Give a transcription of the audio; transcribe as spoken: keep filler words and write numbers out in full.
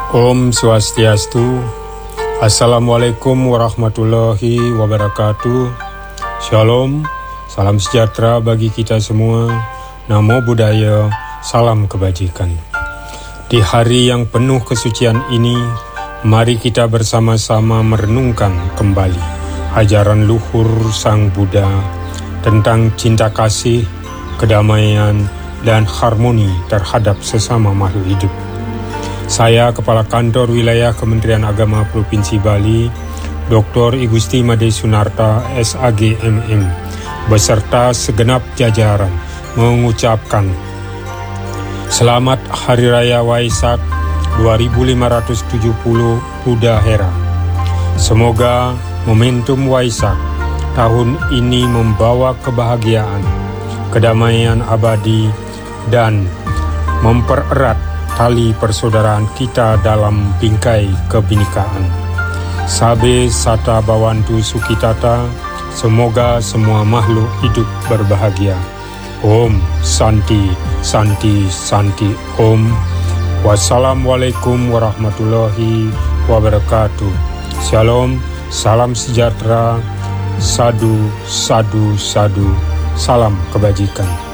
Om Swastiastu. Assalamualaikum warahmatullahi wabarakatuh. Shalom, salam sejahtera bagi kita semua. Namo Buddhaya, salam kebajikan. Di hari yang penuh kesucian ini, mari kita bersama-sama merenungkan kembali ajaran luhur Sang Buddha tentang cinta kasih, kedamaian, dan harmoni terhadap sesama makhluk hidup. Saya, Kepala Kantor Wilayah Kementerian Agama Provinsi Bali, Doktor I Gusti Made Sunarta, S A G M M, beserta segenap jajaran mengucapkan Selamat Hari Raya Waisak dua ribu lima ratus tujuh puluh Buddha Hera. Semoga momentum Waisak tahun ini membawa kebahagiaan, kedamaian abadi, dan mempererat tali persaudaraan kita dalam bingkai kebinekaan. Sabe Sata Bawantu Sukitata, semoga semua makhluk hidup berbahagia. Om Santi, Santi, Santi Om. Wassalamualaikum warahmatullahi wabarakatuh. Shalom, salam sejahtera, sadu, sadu, sadu, salam kebajikan.